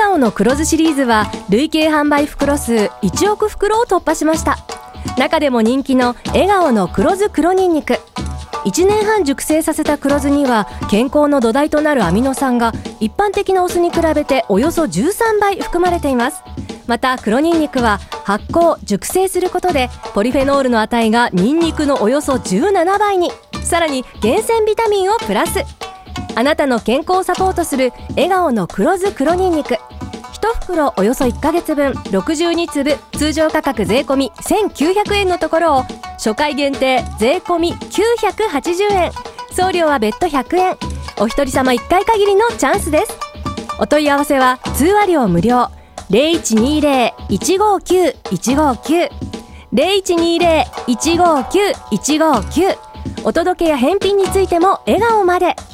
顔の黒酢シリーズは累計販売袋数1億袋を突破しました。中でも人気の笑顔の黒酢黒ニンニク、1年半熟成させた黒酢には健康の土台となるアミノ酸が一般的なお酢に比べておよそ13倍含まれています。また黒ニンニクは発酵熟成することでポリフェノールの値がニンニクのおよそ17倍に、さらに厳選ビタミンをプラス。あなたの健康をサポートする笑顔の黒酢黒ニンニク、1袋およそ1ヶ月分62粒、通常価格税込み1900円のところを初回限定税込み980円、送料は別途100円。お一人様1回限りのチャンスです。お問い合わせは通話料無料、0120-159-159 0120-159-159。お届けや返品についても笑顔まで。